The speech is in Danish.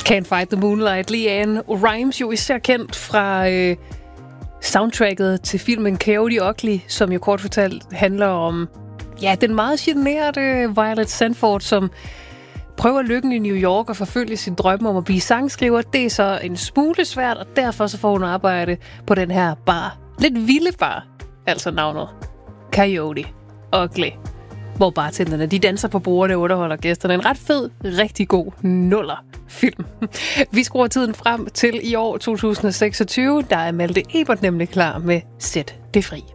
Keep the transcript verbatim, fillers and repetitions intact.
Can't Fight the Moonlight. LeAnn Rimes, jo især kendt fra øh, soundtracket til filmen Coyote Ugly, som jo kort fortalt handler om ja, den meget generede Violet Sanford, som prøver lykken i New York og forfølge sin drømme om at blive sangskriver. Det er så en smule svært, og derfor så får hun arbejde på den her bar. Lidt vilde bar, altså navnet Coyote Ugly, hvor bartenderne de danser på bordet og underholder gæsterne. En ret fed, rigtig god nuller-film. Vi skruer tiden frem til i år to tusind seksogtyve. Der er Malte Ebert nemlig klar med Sæt det fri.